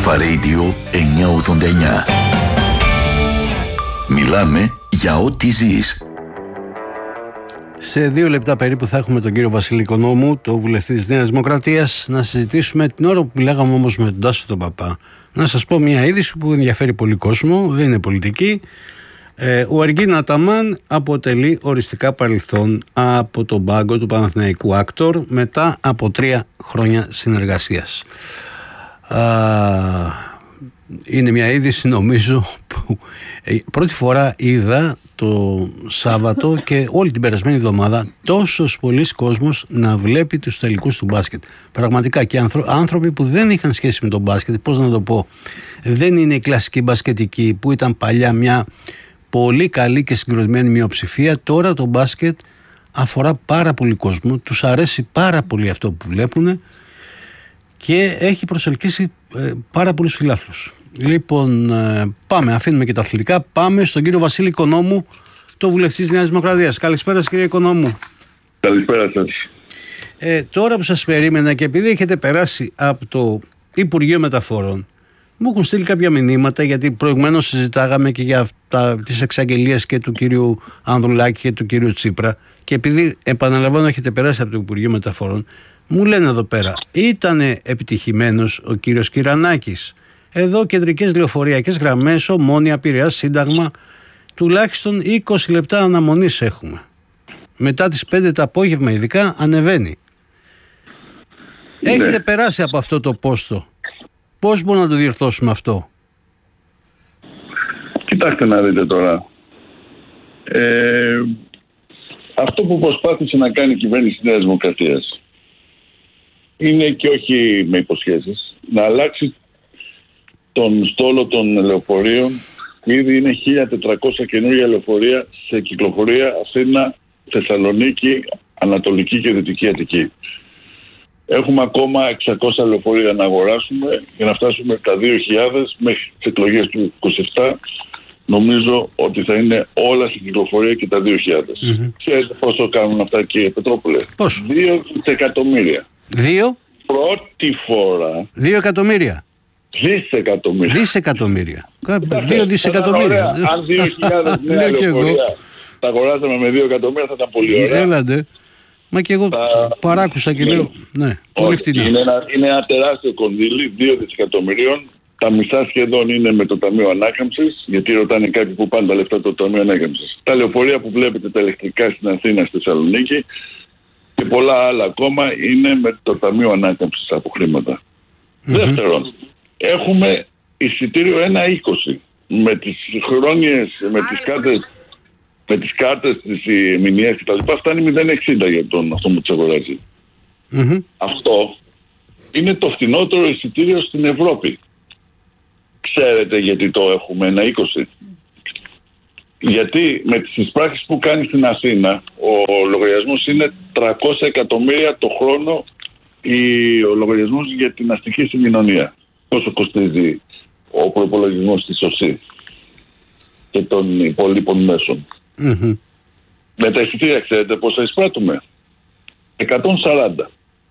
Αλφα Radio 989. Μιλάμε για ό,τι ζεις. Σε 2 λεπτά περίπου θα έχουμε τον κύριο Βασίλη Οικονόμου, το βουλευτή της Νέας Δημοκρατίας, να συζητήσουμε την ώρα που μιλάγαμε όμως με τον Τάσο τον Παπά. Να σας πω μια είδηση που ενδιαφέρει πολύ κόσμο, δεν είναι πολιτική. Ο Αργίν Αταμάν αποτελεί οριστικά παρελθόν από τον πάγκο του Παναθηναϊκού Άκτορ μετά από 3 χρόνια συνεργασίας. Είναι μια είδηση νομίζω που πρώτη φορά είδα το Σάββατο και όλη την περασμένη εβδομάδα τόσος πολλής κόσμος να βλέπει τους τελικούς του μπάσκετ. Πραγματικά, και άνθρωποι που δεν είχαν σχέση με τον μπάσκετ, πώς να το πω, δεν είναι η κλασική μπασκετική που ήταν παλιά μια πολύ καλή και συγκροτημένη μειοψηφία. Τώρα το μπάσκετ αφορά πάρα πολύ κόσμο, τους αρέσει πάρα πολύ αυτό που βλέπουν και έχει προσελκύσει πάρα πολλούς φιλάθλους. Λοιπόν, πάμε, αφήνουμε και τα αθλητικά, πάμε στον κύριο Βασίλη Οικονόμου, το βουλευτή της Νέας Δημοκρατίας. Καλησπέρα σας, κύριε Οικονόμου. Καλησπέρα σας. Τώρα που σας περίμενα και επειδή έχετε περάσει από το Υπουργείο Μεταφορών, μου έχουν στείλει κάποια μηνύματα, γιατί προηγουμένως συζητάγαμε και για τις εξαγγελίες και του κύριου Ανδρουλάκη και του κύριου Τσίπρα, και επειδή επαναλαμβάνω έχετε περάσει από το Υπουργείο Μεταφορών, μου λένε εδώ πέρα, ήτανε επιτυχημένος ο κύριος Κυρανάκης. Εδώ κεντρικές λεωφορειακές γραμμές, Ομόνια, Πειραιάς, Σύνταγμα, τουλάχιστον 20 λεπτά αναμονής έχουμε. Μετά τις 5 το απόγευμα ειδικά ανεβαίνει. Ναι. Έχετε περάσει από αυτό το πόστο. Πώς μπορούμε να το διορθώσουμε αυτό? Κοιτάξτε να δείτε τώρα. Αυτό που προσπάθησε να κάνει η κυβέρνηση της Νέας Δημοκρατίας είναι, και όχι με υποσχέσεις, να αλλάξει τον στόλο των λεωφορείων. Ήδη είναι 1.400 καινούργια λεωφορεία σε κυκλοφορία Αθήνα, Θεσσαλονίκη, Ανατολική και Δυτική Αττική. Έχουμε ακόμα 600 λεωφορεία να αγοράσουμε για να φτάσουμε τα 2.000 μέχρι τις εκλογές του 27. Νομίζω ότι θα είναι όλα στην κυκλοφορία και τα 2.000. Ξέρετε πόσο κάνουν αυτά, κύριε Πετρόπουλε? Πόσο? 2 δισεκατομμύρια. 2? Πρώτη φορά. 2 εκατομμύρια. Δισεκατομμύρια. 2 δισεκατομμύρια. Αν 2.000 νέα λεωφορεία τα αγοράσαμε με 2 εκατομμύρια θα ήταν πολύ ωραία. Έλατε. Μα και εγώ παράκουσα και λέω, ναι, πολύ φτηνά. Είναι ένα τεράστιο κονδύλι, 2 δισεκατομμυρίων. Τα μισά σχεδόν είναι με το Ταμείο Ανάκαμψης, γιατί ρωτάνε κάποιοι που πάνε τα λεφτά το Ταμείο Ανάκαμψης. Τα λεωφορεία που βλέπετε, τα ηλεκτρικά στην Αθήνα, στη Θεσσαλονίκη και πολλά άλλα ακόμα είναι με το Ταμείο Ανάκαμψης από χρήματα. Δεύτερον, έχουμε εισιτήριο 1,20 με τις χρόνιες, με τις κάρτες, τις μηνιαίες κτλ. Φτάνει 0,60 για τον αυτό που τις αγοράζει. Αυτό είναι το φθηνότερο εισιτήριο στην Ευρώπη. Ξέρετε γιατί το έχουμε 1,20? Γιατί με τις εισπράξεις που κάνει στην Αθήνα ο λογαριασμός είναι 300 εκατομμύρια το χρόνο, ο λογαριασμός για την αστική συγκοινωνία. Πόσο κοστίζει ο προϋπολογισμός της ΟΣΥ και των υπολείπων μέσων. Με τα εισιτήρια ξέρετε πόσα εισπράττουμε? 140.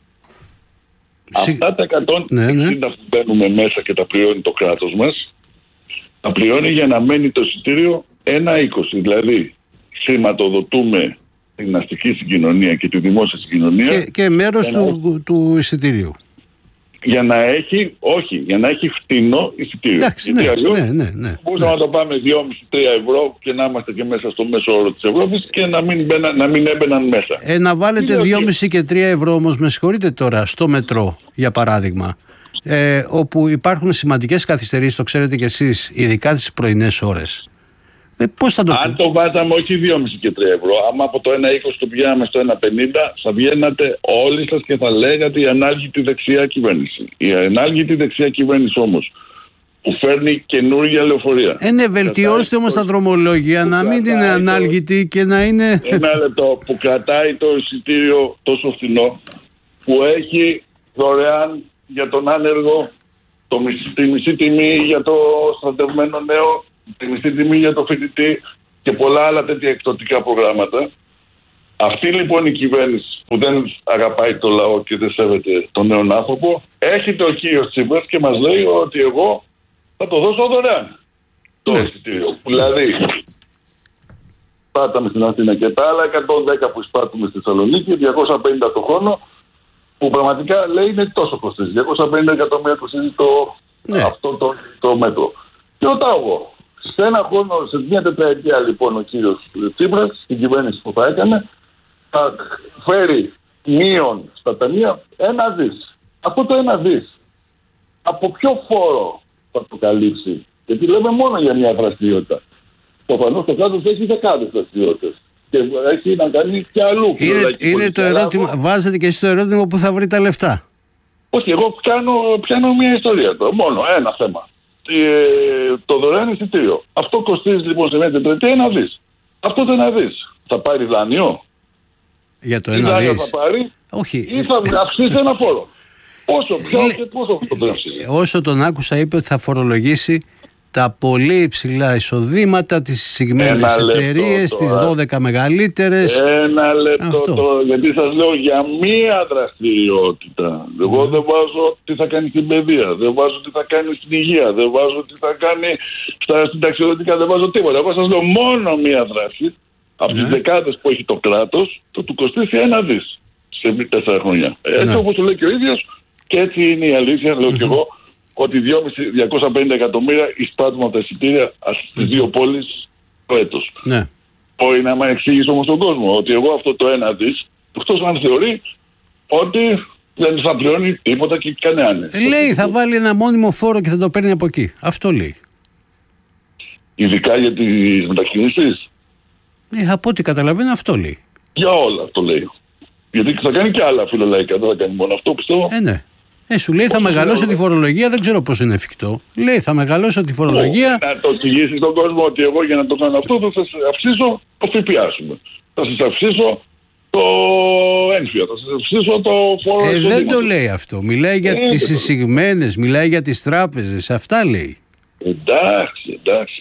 Αυτά τα 160 που μπαίνουμε μέσα και τα πληρώνει το κράτος μας, τα πληρώνει για να μένει το εισιτήριο 1,20. Δηλαδή χρηματοδοτούμε την αστική συγκοινωνία και τη δημόσια συγκοινωνία και μέρος του εισιτήριου. Για να έχει φτηνό εισιτήριο. Εντάξει, γιατί αλλιώς μπορούσαμε να το πάμε 2,5-3 ευρώ και να είμαστε και μέσα στο μέσο όρο της Ευρώπης και να μην έμπαιναν μέσα. Να βάλετε 2,5 και 3 ευρώ όμως, με συγχωρείτε τώρα, στο μετρό για παράδειγμα, όπου υπάρχουν σημαντικές καθυστερήσεις, το ξέρετε κι εσείς, ειδικά τις πρωινές ώρες. Πώς θα το Αν το βάζαμε όχι 2,5 και 3 ευρώ, άμα από το 1,20 το πηγαίναμε στο 1,50, θα βγαίνατε όλοι σας και θα λέγατε η ανάλγητη δεξιά κυβέρνηση. Η ανάλγητη δεξιά κυβέρνηση όμως που φέρνει καινούργια λεωφορεία. Βελτιώστε όμως τα δρομολόγια, να μην είναι ανάλγητη και να είναι... Ένα λεπτό, που κρατάει το εισιτήριο τόσο φθηνό, που έχει δωρεάν για τον άνεργο τη μισή τιμή για το στρατευμένο νέο, τη μισή τιμή για το φοιτητή και πολλά άλλα τέτοια εκπτωτικά προγράμματα. Αυτή λοιπόν η κυβέρνηση που δεν αγαπάει το λαό και δεν σέβεται τον νέο άνθρωπο, έρχεται ο κύριος Τσίπρας και μας λέει ότι εγώ θα το δώσω δωρεάν το εισιτήριο. Δηλαδή, σπάταμε στην Αθήνα και τα άλλα 110 που σπάτουμε στη Θεσσαλονίκη, 250 το χρόνο, που πραγματικά λέει είναι τόσο κοστίζει. 250 εκατομμύρια κοστίζει αυτό το μέτρο. Και ρωτάω εγώ, σε ένα χρόνο, σε μια τετραετία λοιπόν ο κύριος Τσίπρας, στην κυβέρνηση που θα έκανε, θα φέρει μείον στα ταμεία 1 δις. Αυτό το 1 δις, από ποιο φόρο θα το καλύψει? Γιατί λέμε μόνο για μια δραστηριότητα. Προφανώς το κράτος έχει δεκάδες δραστηριότητες και έχει να κάνει και αλλού. Είναι το ερώτημα, βάζετε και εσείς το ερώτημα που θα βρει τα λεφτά. Όχι, εγώ πιάνω μια ιστορία τώρα, μόνο ένα θέμα. Το δωρεάν εισιτήριο. Αυτό κοστίζει λοιπόν σε μια τετραετία 1 δις. Αυτό το 1 δις θα πάρει δάνειο? Για το 1 δις θα πάρει? Όχι. Ή θα αυξήσει ένα φόρο? Πόσο αυτό θα αυξήσει? Όσο τον άκουσα είπε ότι θα φορολογήσει τα πολύ υψηλά εισοδήματα, τις εισηγμένες εταιρείες, τις 12 μεγαλύτερες. Ένα λεπτό τώρα, γιατί σας λέω για μία δραστηριότητα. Εγώ δεν βάζω τι θα κάνει στην παιδεία, δεν βάζω τι θα κάνει στην υγεία, δεν βάζω τι θα κάνει στα συνταξιοδοτικά, δεν βάζω τίποτα. Εγώ σας λέω μόνο μία δράση από τις δεκάδες που έχει το κράτος, το του κοστίσει 1 δις σε 4 χρόνια. Έτσι όπως το λέει και ο ίδιος, και έτσι είναι η αλήθεια, λέω και εγώ, ότι 250 εκατομμύρια εισπράττουμε από τα εισιτήρια στις δύο πόλεις το έτος. Ναι. Μπορεί να με εξήγησε όμως τον κόσμο ότι εγώ αυτό το 1 δις, εκτός αν θεωρεί ότι δεν θα πληρώνει τίποτα και κανέναν. Λέει θα βάλει ένα μόνιμο φόρο και θα το παίρνει από εκεί. Αυτό λέει. Ειδικά για τις μετακινήσεις. Από ό,τι καταλαβαίνω αυτό λέει. Για όλα αυτό λέει. Γιατί θα κάνει και άλλα φιλολαϊκά, δεν θα κάνει μόνο αυτό, πιστεύω. Ναι. Σου λέει θα μεγαλώσω τη φορολογία, δεν ξέρω πώς είναι εφικτό. Λέει θα μεγαλώσω τη φορολογία. Να το εξηγήσει στον κόσμο ότι εγώ για να το κάνω αυτό θα σας αυξήσω το ΦΠΑ. Θα σας αυξήσω το ένφια, θα σας αυξήσω το φόρο. Δεν το λέει αυτό. Μιλάει για τις εισηγμένες, μιλάει για τις τράπεζες. Αυτά λέει. Εντάξει.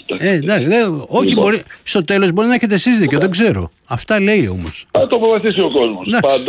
Όχι, στο τέλος μπορεί να έχετε εσείς δίκιο, δεν ξέρω. Αυτά λέει όμως. Θα το αποφασίσει ο κόσμος.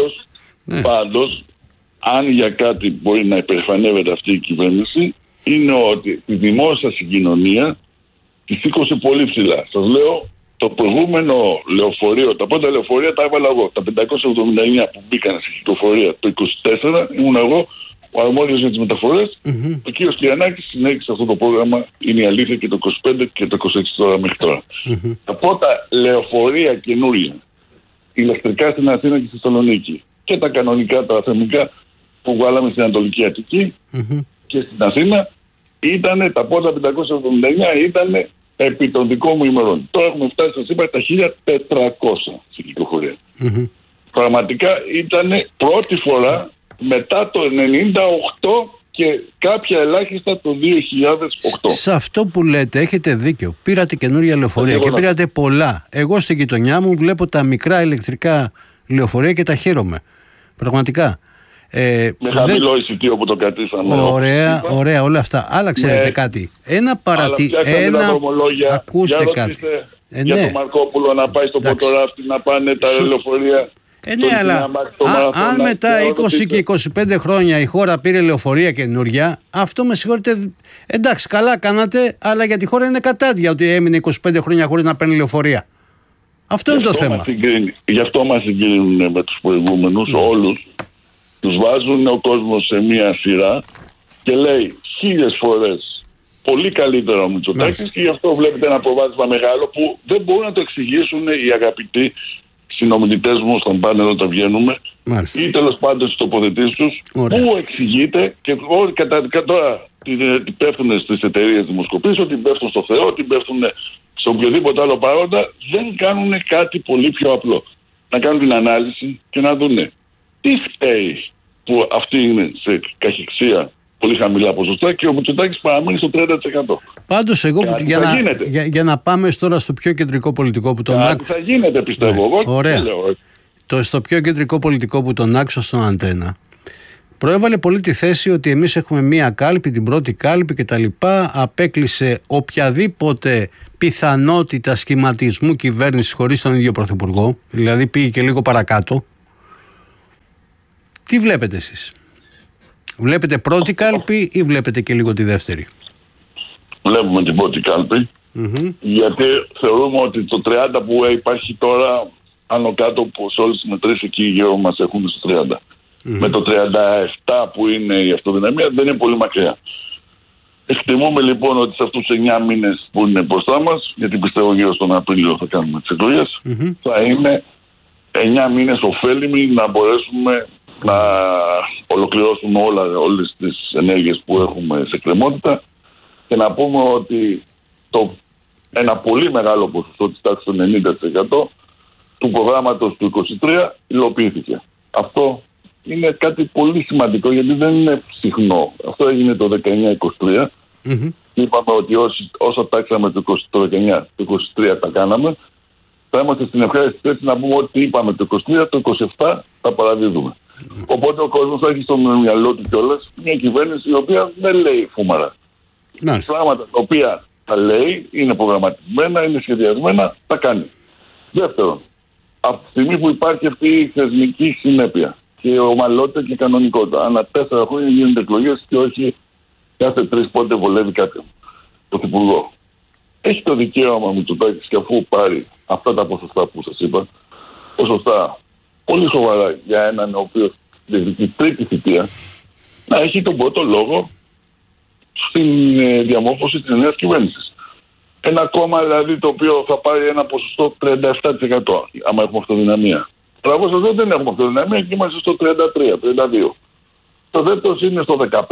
Πάντως, αν για κάτι μπορεί να υπερηφανεύεται αυτή η κυβέρνηση, είναι ότι τη δημόσια συγκοινωνία τη σήκωσε πολύ ψηλά. Σας λέω, το προηγούμενο λεωφορείο, τα πρώτα λεωφορεία τα έβαλα εγώ. Τα 579 που μπήκαν στην κυκλοφορία το 24, ήμουν εγώ ο αρμόδιος για τις μεταφορές. Ο κύριος Κυριανάκης συνέχισε αυτό το πρόγραμμα, είναι η αλήθεια, και το 25 και το 26 τώρα μέχρι τώρα. Τα πρώτα λεωφορεία καινούρια, ηλεκτρικά στην Αθήνα και στη Θεσσαλονίκη, και τα κανονικά, τα θερμικά που βγάλαμε στην Ανατολική Αττική και στην Αθήνα, τα πρώτα 579 ήταν επί των δικών μου ημερών. Τώρα έχουμε φτάσει, σας είπα, τα 1400 στην κυκλοφορία. Πραγματικά ήταν πρώτη φορά μετά το 98 και κάποια ελάχιστα το 2008. Σε αυτό που λέτε έχετε δίκιο. Πήρατε καινούρια λεωφορεία και πήρατε πολλά. Εγώ στη γειτονιά μου βλέπω τα μικρά ηλεκτρικά λεωφορεία και τα χαίρομαι. Πραγματικά. Με χαμηλό εισιτήριο που το κρατήσαμε. Ωραία όλα αυτά. Αλλά ξέρετε κάτι. Ακούστε κάτι. Για τον Μαρκόπουλο να πάει στο Ποτοράφτη, να πάνε τα λεωφορεία. Ναι, αλλά αν μετά 20 και 25 χρόνια η χώρα πήρε λεωφορεία καινούρια, αυτό με συγχωρείτε, εντάξει, καλά κάνατε, αλλά για τη χώρα είναι κατάντια ότι έμεινε 25 χρόνια χωρίς να παίρνει λεωφορεία. Αυτό είναι το θέμα. Γι' αυτό μας συγκρίνουν με τους προηγούμενους, όλους. Τους βάζουν ο κόσμος σε μία σειρά και λέει 1000 φορές πολύ καλύτερο ο Μητσοτάκης, και γι' αυτό βλέπετε ένα προβάδισμα μεγάλο που δεν μπορούν να το εξηγήσουν οι αγαπητοί συνομιλητές μου στον πάνελ όταν βγαίνουμε, ή τέλος πάντων στις τοποθετήσεις τους, που εξηγείται, και όλοι κατά τώρα την πέφτουν στις εταιρείες δημοσκοπήσεων, την πέφτουν στο Θεό, την πέφτουν σε οποιοδήποτε άλλο παρόντα, δεν κάνουν κάτι πολύ πιο απλό. Να κάνουν την ανάλυση και να δούνε τι φταίει που αυτή είναι σε καχυξία πολύ χαμηλά ποσοστά και ο Μητσοτάκης παραμένει στο 30%. Πάντως εγώ για να πάμε τώρα στο πιο κεντρικό πολιτικό που τον άκουσα. Θα γίνεται, πιστεύω εγώ. Ωραία. Στο πιο κεντρικό πολιτικό που τον άκουσα στον Αντένα, προέβαλε πολύ τη θέση ότι εμείς έχουμε μία κάλπη, την πρώτη κάλπη κτλ. Απέκλεισε οποιαδήποτε πιθανότητα σχηματισμού κυβέρνηση χωρίς τον ίδιο πρωθυπουργό, δηλαδή πήγε και λίγο παρακάτω. Τι βλέπετε εσείς? Βλέπετε πρώτη κάλπη ή βλέπετε και λίγο τη δεύτερη? Βλέπουμε την πρώτη κάλπη, γιατί θεωρούμε ότι το 30 που υπάρχει τώρα άνω κάτω σε όλες τις μετρήσεις εκεί γύρω μας έχουν στο 30. Με το 37 που είναι η αυτοδυναμία δεν είναι πολύ μακριά. Εκτιμούμε λοιπόν ότι σε αυτούς τους 9 μήνες που είναι μπροστά μας, γιατί πιστεύω γύρω στον Απρίλιο θα κάνουμε τις εκλογές, θα είναι 9 μήνες ωφέλιμοι να μπορέσουμε να ολοκληρώσουμε όλες τις ενέργειες που έχουμε σε εκκρεμότητα και να πούμε ότι ένα πολύ μεγάλο ποσοστό της τάξης των 90% του προγράμματος του 23 υλοποιήθηκε. Αυτό είναι κάτι πολύ σημαντικό γιατί δεν είναι συχνό. Αυτό έγινε το 19-23. Είπαμε ότι όσα τάξαμε το 19, το 23 τα κάναμε. Θα είμαστε στην ευχάριστη θέση να πούμε ότι είπαμε το 23, το 27 τα παραδίδουμε. Οπότε ο κόσμος θα έχει στο μυαλό του κιόλας μια κυβέρνηση η οποία δεν λέει φούμαρα. Πράγματα τα οποία τα λέει, είναι προγραμματισμένα, είναι σχεδιασμένα, τα κάνει. Δεύτερον, από τη στιγμή που υπάρχει αυτή η θεσμική συνέπεια και ομαλότητα και κανονικότητα, ανά 4 χρόνια γίνονται εκλογές και όχι κάθε 3 πότε βολεύει κάποιον πρωθυπουργό. Έχει το δικαίωμα Μητσοτάκης και αφού πάρει αυτά τα ποσοστά που σας είπα, ποσοστά πολύ σοβαρά για έναν ο οποίος διεκδικεί τρίτη θητεία, να έχει τον πρώτο λόγο στην διαμόρφωση της νέας κυβέρνησης. Ένα κόμμα δηλαδή το οποίο θα πάρει ένα ποσοστό 37% άμα έχουμε αυτοδυναμία. Πράγμα εδώ δεν έχουμε αυτοδυναμία και είμαστε στο 33-32. Το δεύτερο είναι στο 15.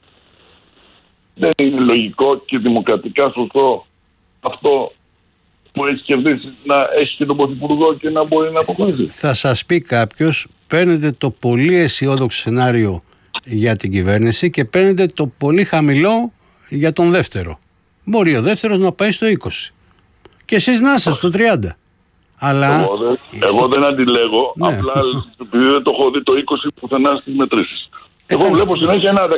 Δεν είναι λογικό και δημοκρατικά σωστό αυτό που έχει κερδίσει να έχει και τον πρωθυπουργό και να μπορεί να αποχωρήσει. Θα σας πει κάποιος, παίρνετε το πολύ αισιόδοξο σενάριο για την κυβέρνηση και παίρνετε το πολύ χαμηλό για τον δεύτερο. Μπορεί ο δεύτερος να πάει στο 20 και εσείς να είστε στο 30. Αλλά εγώ δεν αντιλέγω, ναι. Απλά επειδή δεν το έχω δει το 20 πουθενά στις μετρήσεις. Εγώ βλέπω συνέχεια ένα 14, 15,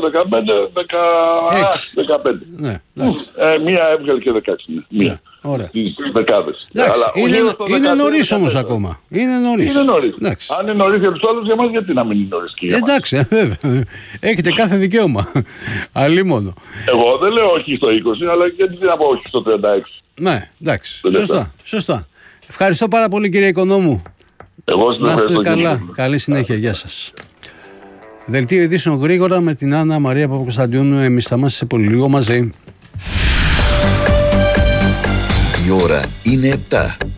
15. Ναι, μία έβγαλε και 16. Μία. Ωραία. Στις δεκάδες. Είναι νωρίς όμως ακόμα. Είναι νωρίς. Αν είναι νωρίς για τους άλλους, για μας γιατί να μην είναι νωρίς και για μας. Εντάξει, βέβαια. Έχετε κάθε δικαίωμα. Αλίμονο. Εγώ δεν λέω όχι στο 20, αλλά γιατί να πω όχι στο 36. Ναι, εντάξει. Σωστά. Ευχαριστώ πάρα πολύ κύριε Οικονόμου. Να είστε καλά. Καλή συνέχεια. Γεια σας. Δελτίο ειδήσεων γρήγορα με την Άννα Μαρία Παπακοσταντιούνου. Εμείς θα είμαστε σε πολύ λίγο μαζί. Η ώρα είναι 7.